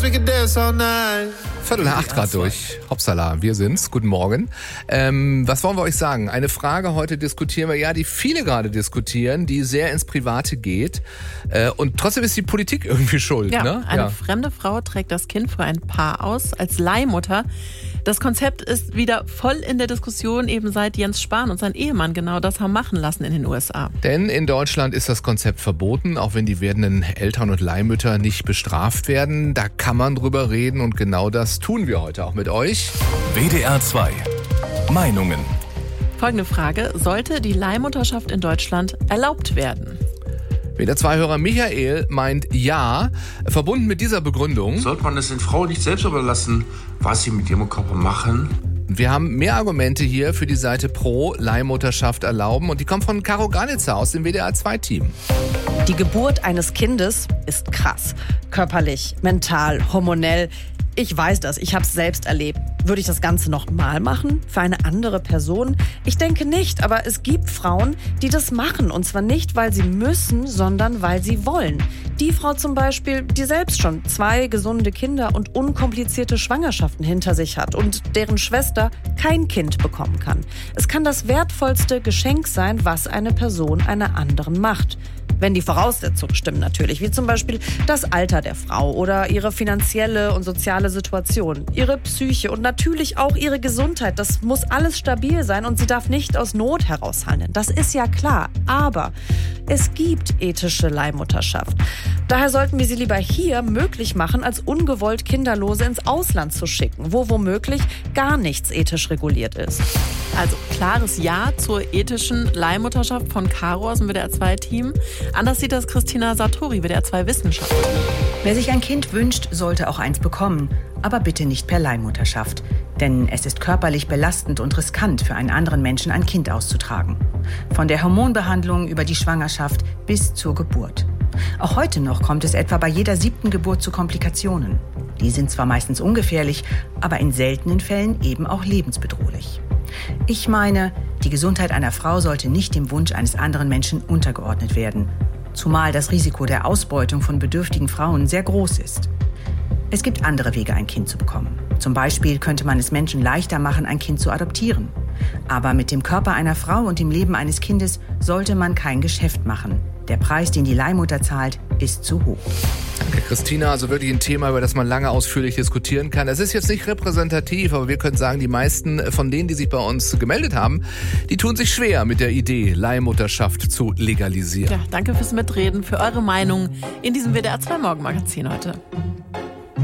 we can dance all night. 7:45 Grad durch. Hoppsala, wir sind's. Guten Morgen. Was wollen wir euch sagen? Eine Frage heute diskutieren wir, die viele gerade diskutieren, die sehr ins Private geht. Und trotzdem ist die Politik irgendwie schuld. Ja, ne? Eine fremde Frau trägt das Kind für ein Paar aus als Leihmutter. Das Konzept ist wieder voll in der Diskussion, eben seit Jens Spahn und sein Ehemann genau das haben machen lassen in den USA. Denn in Deutschland ist das Konzept verboten, auch wenn die werdenden Eltern und Leihmütter nicht bestraft werden. Da kann man drüber reden und genau das tun wir heute auch mit euch. WDR 2. Meinungen. Folgende Frage: Sollte die Leihmutterschaft in Deutschland erlaubt werden? WDR 2-Hörer Michael meint ja, verbunden mit dieser Begründung. Sollte man es den Frauen nicht selbst überlassen, was sie mit ihrem Körper machen? Wir haben mehr Argumente hier für die Seite pro Leihmutterschaft erlauben und die kommen von Caro Granitzer aus dem WDR 2-Team. Die Geburt eines Kindes ist krass. Körperlich, mental, hormonell. Ich weiß das, ich habe es selbst erlebt. Würde ich das Ganze nochmal machen? Für eine andere Person? Ich denke nicht, aber es gibt Frauen, die das machen. Und zwar nicht, weil sie müssen, sondern weil sie wollen. Die Frau zum Beispiel, die selbst schon 2 gesunde Kinder und unkomplizierte Schwangerschaften hinter sich hat und deren Schwester kein Kind bekommen kann. Es kann das wertvollste Geschenk sein, was eine Person einer anderen macht. Wenn die Voraussetzungen stimmen natürlich, wie zum Beispiel das Alter der Frau oder ihre finanzielle und soziale Situation, ihre Psyche und natürlich auch ihre Gesundheit. Das muss alles stabil sein und sie darf nicht aus Not heraus handeln. Das ist ja klar, aber es gibt ethische Leihmutterschaft. Daher sollten wir sie lieber hier möglich machen, als ungewollt Kinderlose ins Ausland zu schicken, wo womöglich gar nichts ethisch reguliert ist. Also klares Ja zur ethischen Leihmutterschaft von Caro aus dem WDR 2-Team. Anders sieht das Christina Sartori, WDR 2 Wissenschaft. Wer sich ein Kind wünscht, sollte auch eins bekommen. Aber bitte nicht per Leihmutterschaft. Denn es ist körperlich belastend und riskant, für einen anderen Menschen ein Kind auszutragen. Von der Hormonbehandlung über die Schwangerschaft bis zur Geburt. Auch heute noch kommt es etwa bei jeder 7. Geburt zu Komplikationen. Die sind zwar meistens ungefährlich, aber in seltenen Fällen eben auch lebensbedrohlich. Ich meine, die Gesundheit einer Frau sollte nicht dem Wunsch eines anderen Menschen untergeordnet werden. Zumal das Risiko der Ausbeutung von bedürftigen Frauen sehr groß ist. Es gibt andere Wege, ein Kind zu bekommen. Zum Beispiel könnte man es Menschen leichter machen, ein Kind zu adoptieren. Aber mit dem Körper einer Frau und dem Leben eines Kindes sollte man kein Geschäft machen. Der Preis, den die Leihmutter zahlt, ist zu hoch. Danke, Christina. Also wirklich ein Thema, über das man lange ausführlich diskutieren kann. Es ist jetzt nicht repräsentativ, aber wir können sagen, die meisten von denen, die sich bei uns gemeldet haben, die tun sich schwer mit der Idee, Leihmutterschaft zu legalisieren. Ja, danke fürs Mitreden, für eure Meinung in diesem WDR 2 Morgenmagazin heute.